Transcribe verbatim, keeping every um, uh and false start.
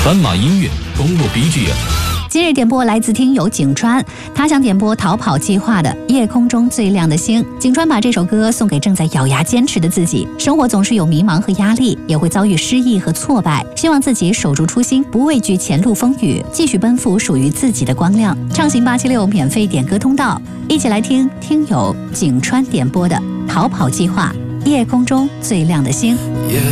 斑马音乐公路 B G M。 今日点播来自听友景川，他想点播逃跑计划的《夜空中最亮的星》。景川把这首歌送给正在咬牙坚持的自己，生活总是有迷茫和压力，也会遭遇失意和挫败，希望自己守住初心，不畏惧前路风雨，继续奔赴属于自己的光亮。畅行八七六免费点歌通道，一起来听听友景川点播的《逃跑计划》《夜空中最亮的星》。